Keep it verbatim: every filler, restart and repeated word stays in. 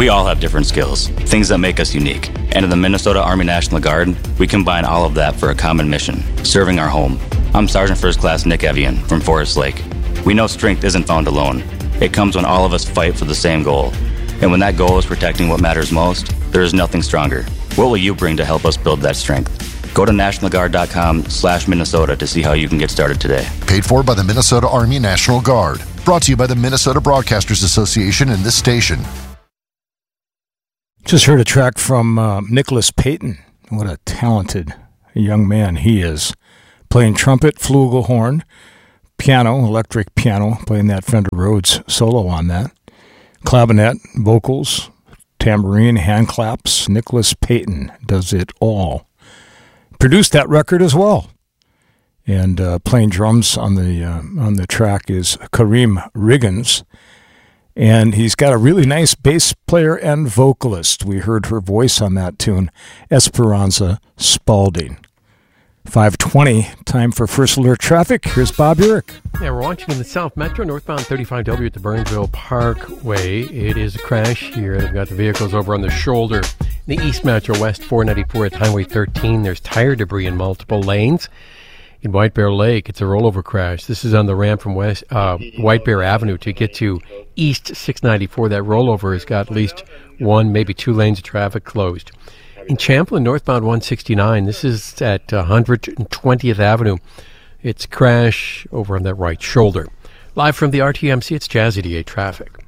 We all have different skills, things that make us unique. And in the Minnesota Army National Guard, we combine all of that for a common mission, serving our home. I'm Sergeant First Class Nick Evian from Forest Lake. We know strength isn't found alone. It comes when all of us fight for the same goal. And when that goal is protecting what matters most, there is nothing stronger. What will you bring to help us build that strength? Go to national guard dot com slash Minnesota to see how you can get started today. Paid for by the Minnesota Army National Guard. Brought to you by the Minnesota Broadcasters Association and this station. Just heard a track from uh, Nicholas Payton. What a talented young man he is. Playing trumpet, flugelhorn, piano, electric piano, playing that Fender Rhodes solo on that. Clavinet, vocals, tambourine, hand claps. Nicholas Payton does it all. Produced that record as well. And uh, playing drums on the uh, on the track is Kareem Riggins. And he's got a really nice bass player and vocalist. We heard her voice on that tune, Esperanza Spalding. five twenty, time for First Alert Traffic. Here's Bob Urich. Yeah, we're watching in the South Metro, northbound thirty-five W at the Burnsville Parkway. It is a crash here. They've got the vehicles over on the shoulder. In the East Metro, west four ninety-four at Highway thirteen. There's tire debris in multiple lanes. In White Bear Lake, it's a rollover crash. This is on the ramp from West uh, White Bear Avenue to get to East six ninety-four. That rollover has got at least one, maybe two lanes of traffic closed. In Champlin, northbound one sixty-nine, this is at one hundred twentieth Avenue. It's a crash over on that right shoulder. Live from the R T M C, it's Jazzy D eight Traffic.